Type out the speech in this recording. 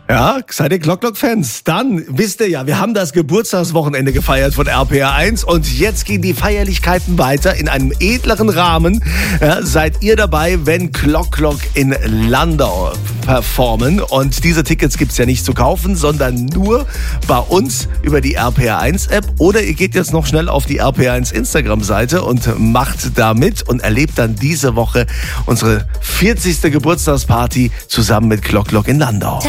Ja, seid ihr Glock-Glock-Fans? Dann wisst ihr ja, wir haben das Geburtstagswochenende gefeiert von RPR1 und jetzt gehen die Feierlichkeiten weiter in einem edleren Rahmen. Ja, seid ihr dabei, wenn Glock-Glock in Landau performen? Und diese Tickets gibt's ja nicht zu kaufen, sondern nur bei uns über die RPR1-App. Oder ihr geht jetzt noch schnell auf die RPR1 Instagram-Seite und macht da mit und erlebt dann diese Woche unsere 40. Geburtstagsparty zusammen mit Glock-Glock in Landau.